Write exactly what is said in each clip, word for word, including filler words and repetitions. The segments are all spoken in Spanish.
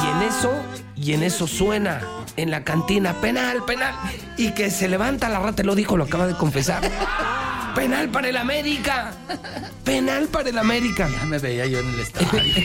Y en eso, y en eso suena en la cantina, penal, penal. Y que se levanta la rata, lo dijo, lo acaba de confesar. Penal para el América. Penal para el América. Ya me veía yo en el estadio.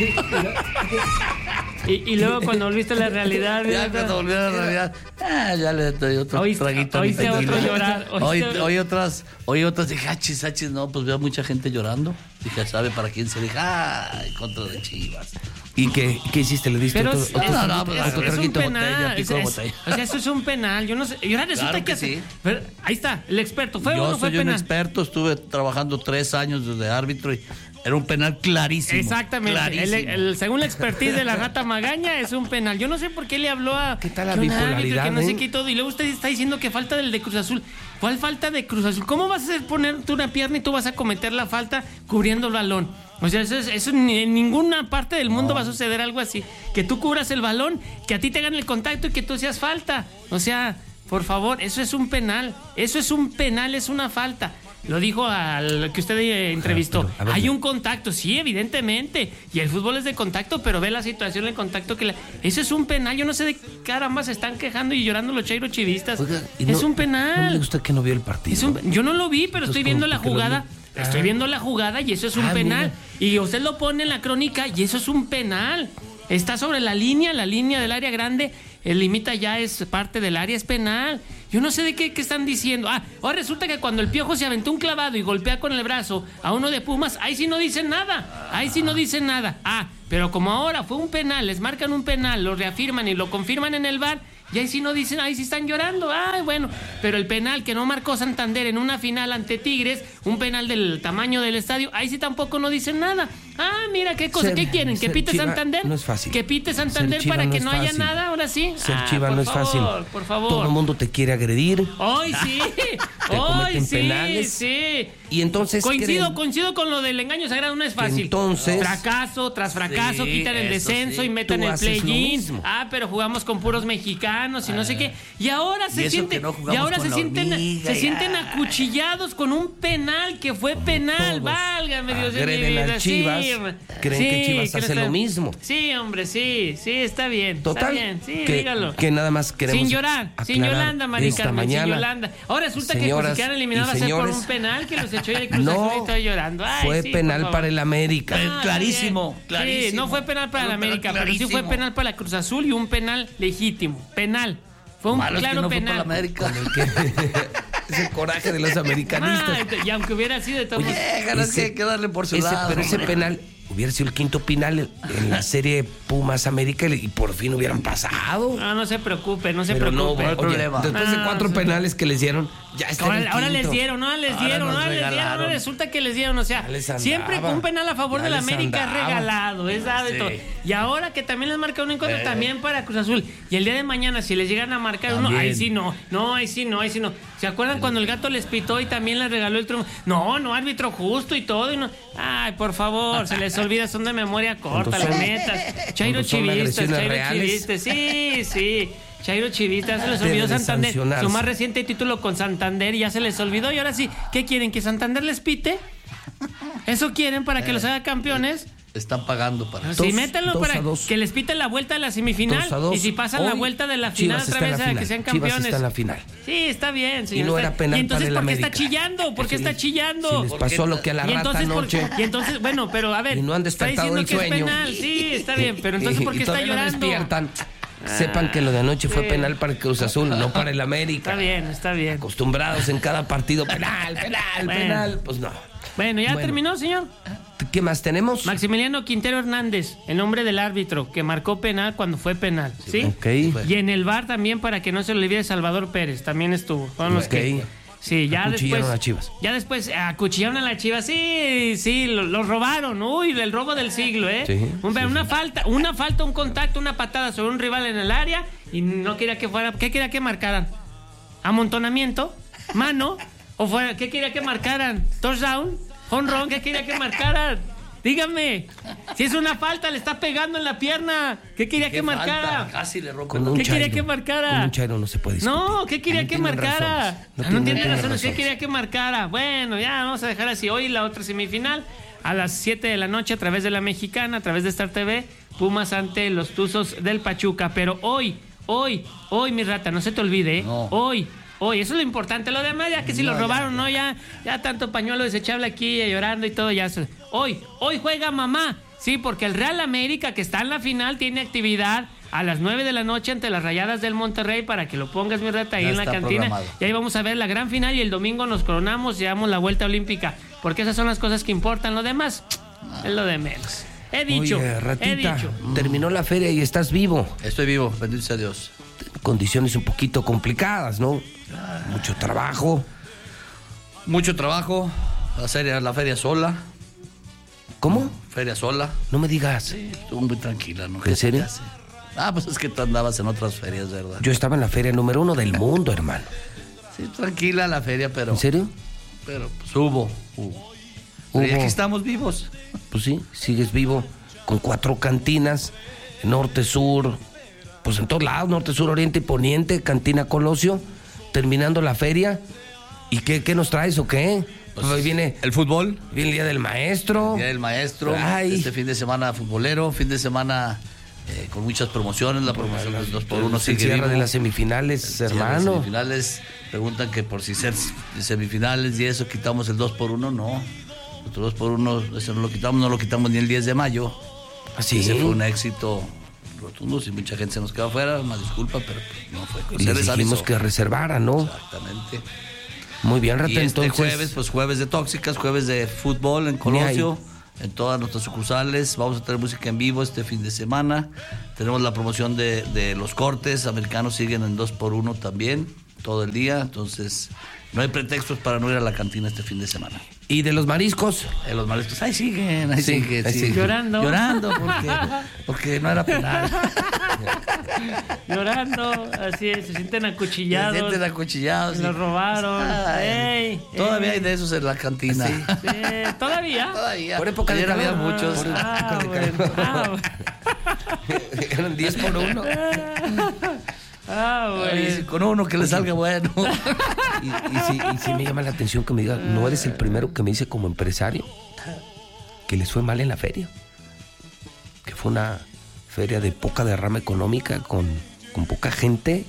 y, y luego cuando volviste a la realidad. Ya cuando volví a la realidad, ah, ya le doy otro oíste, traguito. Oíste otro llorar. Hoy, Oíste... hoy otras, hoy otras dije, achis, achis, no, pues veo a mucha gente llorando. Dije, ¿sabe para quién se? Dije, ah, en contra de Chivas. ¿Y qué, qué hiciste? ¿Le diste Pero otro, es, otro, es, otro, es, otro es un traguito? penal. Botella, Es, pico de es, botella. o sea, eso es un penal. Yo no sé. Y ahora resulta Claro que, que sí. pero ahí está, el experto. ¿Fue Yo o no fue soy penal? un experto, estuve trabajando tres años desde árbitro y era un penal clarísimo. Exactamente. Clarísimo. El, el, según la expertise de la rata magaña, es un penal. Yo no sé por qué le habló a. ¿Qué tal la que un árbitro, bipolaridad, que no sé eh? qué y todo. Y luego usted está diciendo que falta del de Cruz Azul. ¿Cuál falta de Cruz Azul? ¿Cómo vas a hacer ponerte una pierna y tú vas a cometer la falta cubriendo el balón? O sea, eso, es, eso ni, en ninguna parte del mundo no. va a suceder algo así. Que tú cubras el balón, que a ti te hagan el contacto y que tú seas falta. O sea, por favor, eso es un penal. Eso es un penal, es una falta. Lo dijo al que usted eh, entrevistó. Pero, pero, hay un contacto, sí, evidentemente. Y el fútbol es de contacto, pero ve la situación, el contacto que... La... Eso es un penal. Yo no sé de qué caramba se están quejando y llorando los chairo chivistas. Oiga, es no, un penal. ¿No le gusta que no vio el partido? Un... Yo no lo vi, pero Entonces, estoy viendo la jugada. Ah. Estoy viendo la jugada y eso es un ah, penal. Mira. Y usted lo pone en la crónica y eso es un penal. Está sobre la línea, la línea del área grande. El limita ya es parte del área, es penal. Yo no sé de qué, qué están diciendo. Ah, ahora resulta que cuando el Piojo se aventó un clavado y golpea con el brazo a uno de Pumas, ahí sí no dicen nada. Ahí sí no dicen nada. Ah, pero como ahora fue un penal, les marcan un penal, lo reafirman y lo confirman en el V A R, y ahí sí no dicen, ahí sí están llorando. Ay, bueno, pero el penal que no marcó Santander en una final ante Tigres, un penal del tamaño del estadio, ahí sí tampoco no dicen nada. Ah, mira qué cosa, ser, ¿qué quieren? ¿Que pite Chiva Santander? No es fácil. ¿Que pite Santander para no que no fácil. haya nada? Ahora sí. Ser ah, Chiva no es favor, fácil. Por favor. Todo el mundo te quiere agredir. Hoy sí. Hoy sí, penales. sí. Y entonces coincido, creen... coincido con lo del engaño sagrado, no es fácil. Entonces, fracaso tras fracaso, sí, quitan el descenso sí. y metan Tú el play-in. Ah, pero jugamos con puros mexicanos y ah. no sé qué. Y ahora se y sienten, no y ahora se sienten, hormiga, se sienten acuchillados con un penal que fue penal. Válgame Dios mío. Agreden al Chivas. Creen sí, que Chivas hace está... lo mismo. Sí, hombre, sí, sí, está bien. Total. Está bien, sí, que, dígalo. Que nada más queremos sin llorar, sin Yolanda, Mari Carmen, sin Yolanda. Ahora resulta señoras, que pues, si quedan eliminados va a ser por un penal que los echó y el Cruz no, Azul y estoy llorando. Ay, fue sí, penal para el América. Ah, clarísimo, clarísimo. Sí, no fue penal para el América, pero sí fue penal para la Cruz Azul y un penal legítimo. Penal. Fue un Malo claro es que no penal. Fue para la América. Ese coraje de los americanistas. Ah, y aunque hubiera sido de todo. Oye, ese, que hay que darle por su ese, lado. Pero ese penal hubiera sido el quinto penal en la serie Pumas América y por fin hubieran pasado. No, no se preocupe, no se pero preocupe. No, oye, problema. Después no, de cuatro no, penales que les dieron, ya está. Ahora, el ahora quinto. les dieron, no les dieron, no les dieron. Ahora resulta que les dieron. O sea, siempre un penal a favor de la América es regalado, es dado sí. y todo. Y ahora que también les marca uno en contra, eh. también para Cruz Azul. Y el día de mañana, si les llegan a marcar también. uno, ahí sí no, no, ahí sí no, ahí sí no. ¿Se acuerdan sí. cuando el gato les pitó y también les regaló el triunfo? No, no, árbitro justo y todo. Y no. Ay, por favor, se les olvida, son de memoria corta, la neta. Chairo chivistas, Chairo chivistas, sí, sí. Chairo Chivita, se les olvidó Santander. Su más reciente título con Santander ya se les olvidó. Y ahora sí, ¿qué quieren? ¿Que Santander les pite? ¿Eso quieren para que eh, los haga campeones? Están pagando para eso. Sí, métanlo para que les piten la vuelta de la semifinal. Y si pasan la vuelta de la final otra vez a que sean campeones. Chivas está en la final. Sí, está bien, señor. Y no era penal. Y entonces, para ¿por qué América? está chillando? ¿Por qué está chillando? Si les pasó lo que a la y rata entonces, anoche. Y entonces, bueno, pero a ver. Y no han despertado está diciendo el que sueño. es penal. Sí, está bien. Pero entonces, ¿por qué está llorando? No despiertan. Sepan que lo de anoche fue sí. penal para el Cruz Azul, no para el América. Está bien, está bien. Acostumbrados en cada partido, penal, penal, bueno. penal. Pues no. Bueno, ¿ya bueno. terminó, señor? ¿Qué más tenemos? Maximiliano Quintero Hernández, el nombre del árbitro, que marcó penal cuando fue penal. ¿Sí? Okay. Y en el V A R también, para que no se le olvide, Salvador Pérez, también estuvo. Fueron los okay. que... Sí, ya acuchillaron después. a Chivas. Ya después acuchillaron a la Chivas. Sí, sí, los lo robaron. Uy, el robo del siglo, ¿eh? Sí, un, sí, una sí. falta, una falta, un contacto, una patada sobre un rival en el área y no quería que fuera. ¿Qué quería que marcaran? ¿Amontonamiento? ¿Mano? ¿O fuera? ¿Qué quería que marcaran? ¿Touchdown? ¿Home run? ¿Qué quería que marcaran? Dígame, si es una falta, le está pegando en la pierna. ¿Qué quería ¿Qué que marcara? Falta? Casi le rompe. Con un ¿Qué chairo, quería que marcara? Con un chairo no se puede discutir. No, ¿qué quería no que marcara? No, no, no tiene razones. razones. ¿Qué quería que marcara? Bueno, ya vamos a dejar así. Hoy la otra semifinal. a las siete de la noche a través de La Mexicana, a través de Star T V, Pumas ante los Tuzos del Pachuca. Pero hoy, hoy, hoy, mi rata, no se te olvide, ¿eh? No. Hoy, hoy, eso es lo importante. Lo demás, ya que si No, lo ya, robaron, ya. ¿no? Ya, ya tanto pañuelo desechable aquí, llorando y todo, ya. se- Hoy, hoy juega mamá. Sí, porque el Real América, que está en la final, tiene actividad a las nueve de la noche ante las Rayadas del Monterrey, para que lo pongas, mi rata, ahí Ya en la está cantina. programado. Y ahí vamos a ver la gran final y el domingo nos coronamos y damos la vuelta olímpica. Porque esas son las cosas que importan. Lo demás es lo de menos. He dicho, Oye, he ratita, dicho. terminó la feria y estás vivo. Estoy vivo, bendito sea Dios. Condiciones un poquito complicadas, ¿no? Mucho trabajo. Mucho trabajo, la feria, la feria sola, ¿Cómo? feria sola. No me digas. Sí, estuvo muy tranquila, ¿no? ¿En ¿Qué se serio? te hace? Ah, pues es que tú andabas en otras ferias, ¿verdad? Yo estaba en la feria número uno del mundo, hermano. Sí, tranquila la feria, pero... ¿En serio? Pero pues hubo, hubo. Pero y Hubo. aquí estamos vivos. Pues sí, sigues vivo con cuatro cantinas, norte, sur, pues en todos lados, norte, sur, oriente y poniente, cantina Colosio, terminando la feria. ¿Y qué, qué nos traes o qué? Pues hoy viene, El fútbol, viene el Día del Maestro. Día del Maestro, Ay. este fin de semana futbolero, fin de semana eh, con muchas promociones, la promoción del dos por uno El sigue cierre vivo. de las semifinales, Cierre de hermano. Semifinales, preguntan que por si ser semifinales y eso quitamos el dos por uno, no. Nosotros dos por uno, eso no lo quitamos, no lo quitamos ni el diez de mayo. Así. Ese fue un éxito rotundo, si mucha gente se nos quedó afuera, una disculpa, pero pues, no fue. Se Les les dijimos avisó. que reservara, ¿no? Exactamente. Muy bien, Rata, Y este entonces. jueves, pues jueves de tóxicas, jueves de fútbol en Colosio, en todas nuestras sucursales. Vamos a tener música en vivo este fin de semana. Tenemos la promoción de, de los cortes, americanos siguen en dos por uno también, todo el día. Entonces, no hay pretextos para no ir a la cantina este fin de semana. ¿Y de los mariscos? Eh, los mariscos, ahí siguen, ahí Sí, siguen, ahí sí. siguen. Llorando. Llorando porque, porque no era penal. Llorando, así es, se sienten Se acuchillados. sienten acuchillados. Los y- robaron. Ay, Ey, todavía ey. hay de esos en la cantina. Sí. Sí, ¿todavía? Todavía. Por época de Ayer había calor. muchos. Por- Ah, época de bueno. calor. Ah, bueno. Eran diez por uno. Ah, Ay, bueno. sí, con uno que le salga bueno. Y, y sí, y sí me llama la atención que me diga, no eres el primero que me dice como empresario que les fue mal en la feria. Que fue una feria de poca derrama económica, con, con poca gente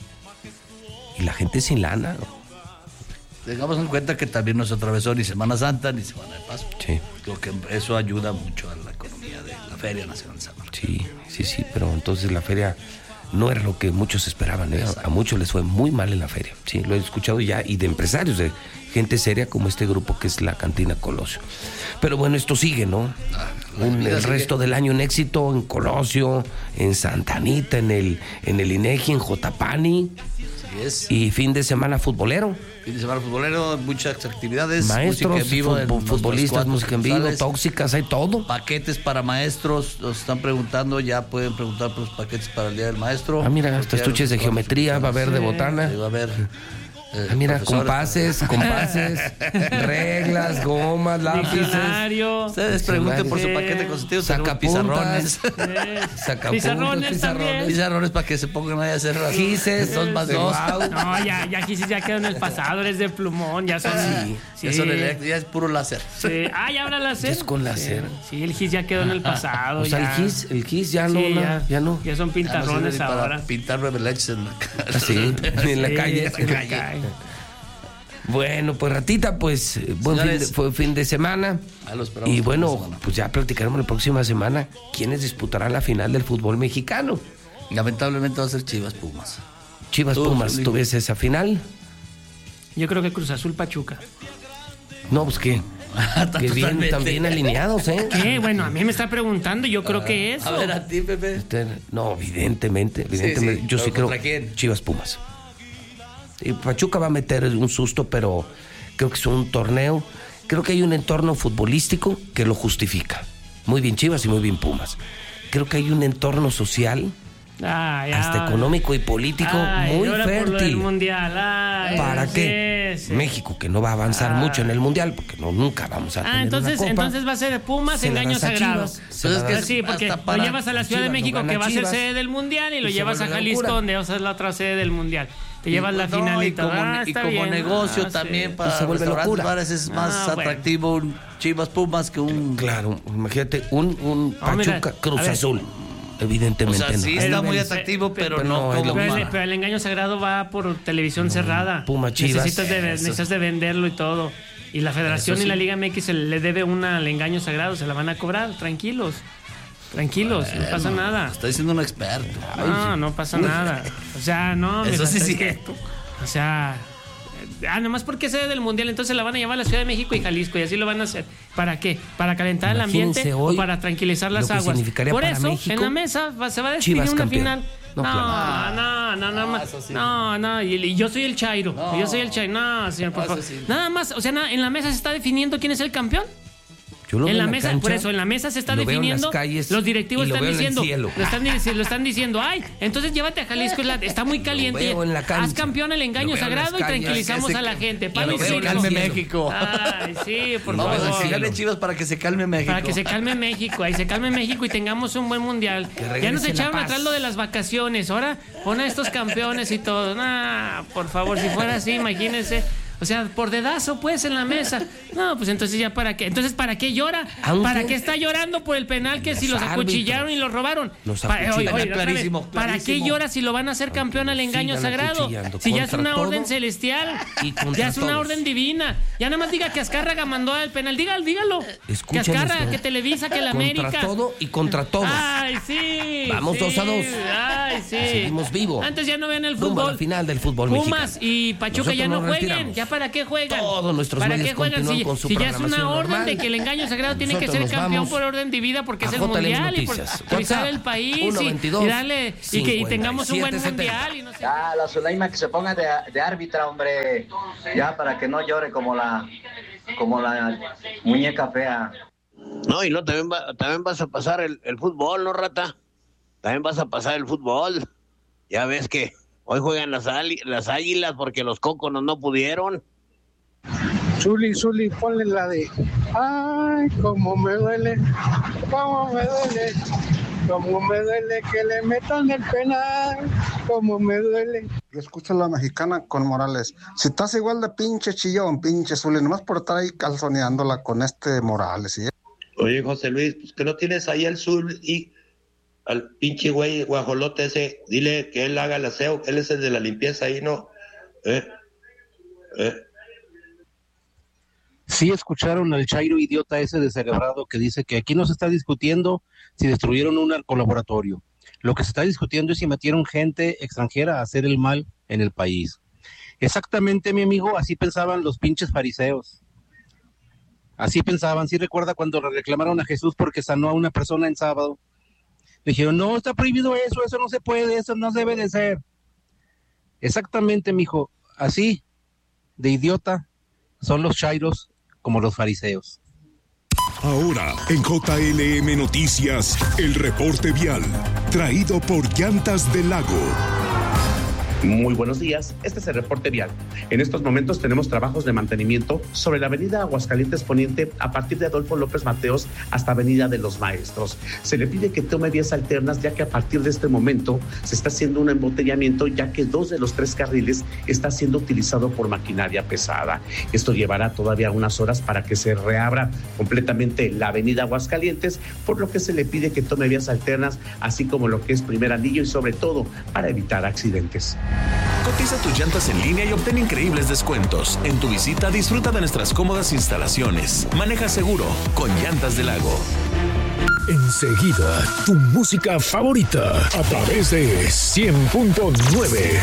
y la gente sin lana. Tengamos en cuenta que también no se atravesó ni Semana Santa ni Semana de Pascua. Sí, Lo que eso ayuda mucho a la economía de la Feria Nacional de San Marcos. sí, sí, sí, pero entonces la feria no era lo que muchos esperaban, ¿eh? A muchos les fue muy mal en la feria. Sí, lo he escuchado ya, y de empresarios, de gente seria como este grupo que es la Cantina Colosio. Pero bueno, esto sigue, ¿no? la Un- vida el sigue. resto del año un éxito en Colosio, en Santa Anita, en el, en el INEGI, en Jotapani, Así es. y fin de semana futbolero. Fin de semana futbolero, muchas actividades. Maestros, música en vivo en futbol- nuestras futbolistas, cuatro música en vivo, sucursales. tóxicas, hay todo. Paquetes para maestros, nos están preguntando, ya pueden preguntar por los paquetes para el Día del Maestro. Ah, mira, Porque hasta ya estuches de los- geometría, va a haber de Sí. botana. Sí, va a haber. eh, Ah, mira, profesores. compases, compases, reglas, gomas, lápices. Diccionario. Ustedes pregunten por su Sí. paquete consentido, tenemos Sacapuntas. pizarrones. Sacapuntas, Pizarrones pizarrones. también. Pizarrones para que se pongan ahí a hacer las Gises, dos más de dos. guau. No, ya, ya Gisis ya quedó en el pasado, eres de plumón, ya son. Sí, sí. Ya, son elect- ya es puro láser. Sí. Ah, ya ahora láser. Ya es con láser. Sí, sí, el Gis ya quedó en el pasado. O sea, ya. el gis, el gis ya no, Sí, no, ya, ya no. Ya son Ya no pintarrones sirve ni para ahora. pintar revelaches en la cara. Así, en la Sí, calle. en la calle. Bueno, pues ratita, pues eh, buen fin de, Señores. fue fin de semana. Ah, lo esperamos Y el fin de bueno, semana. pues ya platicaremos la próxima semana quiénes disputarán la final del fútbol mexicano. Lamentablemente va a ser Chivas Pumas. Chivas Tú, Pumas, Zuli. ¿tú ves esa final? Yo creo que Cruz Azul Pachuca. No, pues que, que bien, Totalmente. tan bien alineados, ¿eh? ¿Qué? Bueno, a mí me está preguntando, yo creo que eso. A ver, a ti, Pepe. Este, No, evidentemente, evidentemente. sí, yo sí pero creo ¿contra quién? Chivas Pumas. Y Pachuca va a meter un susto, pero creo que es un torneo. Creo que hay un entorno futbolístico que lo justifica. Muy bien Chivas y muy bien Pumas. Creo que hay un entorno social, Ay, hasta ay. económico y político Ay, muy ahora por lo del fértil. mundial. Ay, ¿Para sí, qué? sí. México, que no va a avanzar ah. mucho en el Mundial, porque no nunca vamos a tener ah, entonces, una copa. entonces va a ser Pumas, engaño sagrado. Pero es que sí, porque lo llevas a la Ciudad de México, que va a ser sede del Mundial, y lo llevas a Jalisco, donde va a ser la otra sede del Mundial. Te llevas la no, final y, y todo. como, ah, y como bien. negocio ah, también sí. para se vuelve restaurantes, locura. bares es más ah, atractivo bueno. un Chivas Pumas que un... Claro, imagínate, un, un oh, Pachuca mira, Cruz Azul. Evidentemente o sea, sí no. está el, muy el, atractivo, pero, pero no, no como pero, el, pero el engaño sagrado va por televisión no, cerrada. Puma Chivas. Necesitas de, necesitas de venderlo y todo. Y la Federación sí. y la Liga M X se le debe una al engaño sagrado, se la van a cobrar, tranquilos. Tranquilos, bueno, no pasa nada. Está diciendo un experto. No, no pasa nada. O sea, no. Eso sí es que, cierto. O sea, ah, nomás porque es sede del Mundial, entonces la van a llevar a la Ciudad de México y Jalisco, y así lo van a hacer. ¿Para qué? ¿Para calentar el ambiente o para tranquilizar las aguas? Por eso, México, en la mesa va, se va a definir una campeón. Final. No, no, claro. no, no, no, no, sí. no, no, y, y yo soy el Chairo, no. yo soy el Chairo, no, señor, por favor. Sí. Nada más, o sea, na, en la mesa se está definiendo quién es el campeón. Yo lo en la, en la mesa, cancha, por eso, en la mesa se está definiendo. Calles, los directivos lo están diciendo, lo están, lo están diciendo, ay, entonces llévate a Jalisco, está muy caliente. Haz campeón el engaño sagrado y tranquilizamos a la gente. Para que se calme México. Ay, sí, por Vamos favor. Vamos a decirle Chivas para que se calme México. Para que se calme México, ahí se calme México y tengamos un buen mundial. Ya nos echaron atrás lo de las vacaciones, ahora pon a estos campeones y todo. Nah, por favor, si fuera así, imagínense. O sea, por dedazo, pues, en la mesa. No, pues entonces ya para qué. Entonces, ¿para qué llora? Aunque ¿Para qué está llorando por el penal que los si los acuchillaron árbitros. Y los robaron? Los para, oye, oye, clarísimo, ¿Para clarísimo. qué llora si lo van a hacer campeón al engaño sagrado? Si ya es una orden celestial. Ya es una todos. orden divina. Ya nada más diga que Azcárraga mandó al penal. Dígalo, dígalo. Escuchen que Azcárraga, esto. que Televisa, que la contra América. Contra todo y contra todos. Ay, sí. Vamos sí. dos a dos. Ay, sí. Seguimos vivos. Antes ya no ven el fútbol. Rumbo a la final del fútbol Pumas mexicano. y Pachuca Nosotros ya no jueguen. Retiramos. ¿Ya para qué juegan? Todos nuestros ¿Para medios qué juegan? Si, con su si ya es una orden normal. de que el engaño sagrado tiene Nosotros que ser campeón vamos por orden divina porque es el J L M mundial y por priorizar el país uno, veintidós, y, y darle y que y tengamos un buen mundial y no sé. Ya la Zuleima que se ponga de, de árbitra, hombre, ya para que no llore como la como la muñeca fea. No, y no también va, también vas a pasar el, el fútbol, ¿no, rata? También vas a pasar el fútbol. Ya ves que hoy juegan las, las águilas porque los cóconos no pudieron. Zuli, Zuli, ponle la de ay, cómo me duele, cómo me duele, cómo me duele que le metan el penal, cómo me duele. Yo escucho a la mexicana con Morales. Si estás igual de pinche chillón, pinche Zuli, nomás por estar ahí calzoneándola con este Morales, ¿sí? Oye, José Luis, pues que no tienes ahí al sur y al pinche güey guajolote ese, dile que él haga el aseo, que él es el de la limpieza ahí, ¿no? ¿Eh? ¿Eh? Sí escucharon al Chairo idiota ese descerebrado que dice que aquí no se está discutiendo si destruyeron un narcolaboratorio. Lo que se está discutiendo es si metieron gente extranjera a hacer el mal en el país. Exactamente, mi amigo, así pensaban los pinches fariseos. Así pensaban. Sí recuerda cuando le reclamaron a Jesús porque sanó a una persona en sábado. Dijeron, no, está prohibido eso, eso no se puede, eso no debe de ser. Exactamente, mijo, así de idiota son los chairos como los fariseos. Ahora, en J L M Noticias, el reporte vial, traído por Llantas del Lago. Muy buenos días, este es el reporte vial. En estos momentos tenemos trabajos de mantenimiento sobre la avenida Aguascalientes Poniente a partir de Adolfo López Mateos hasta avenida de los Maestros. Se le pide que tome vías alternas ya que a partir de este momento se está haciendo un embotellamiento ya que dos de los tres carriles está siendo utilizado por maquinaria pesada. Esto llevará todavía unas horas para que se reabra completamente la avenida Aguascalientes, por lo que se le pide que tome vías alternas así como lo que es primer anillo y sobre todo para evitar accidentes. Cotiza tus llantas en línea y obtén increíbles descuentos. En tu visita disfruta de nuestras cómodas instalaciones. Maneja seguro con Llantas del Lago. Enseguida, tu música favorita a través de cien punto nueve.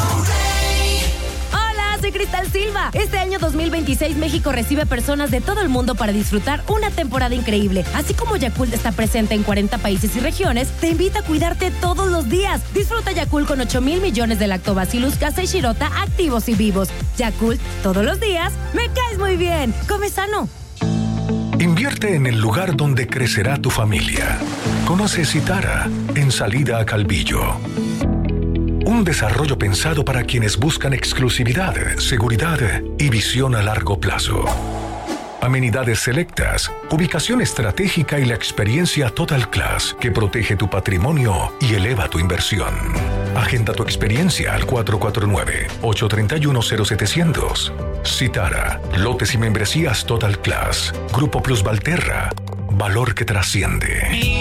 Soy Cristal Silva. Este año dos mil veintiséis México recibe personas de todo el mundo para disfrutar una temporada increíble. Así como Yakult está presente en cuarenta países y regiones, te invita a cuidarte todos los días. Disfruta Yakult con ocho mil millones de lactobacillus casei shirota activos y vivos. Yakult, todos los días, me caes muy bien. Come sano. Invierte en el lugar donde crecerá tu familia. Conoce Citara en Salida a Calvillo. Un desarrollo pensado para quienes buscan exclusividad, seguridad y visión a largo plazo. Amenidades selectas, ubicación estratégica y la experiencia Total Class que protege tu patrimonio y eleva tu inversión. Agenda tu experiencia al cuatro cuatro nueve, ocho tres uno, cero siete cero cero. Citara, lotes y membresías Total Class. Grupo Plus Valterra, valor que trasciende.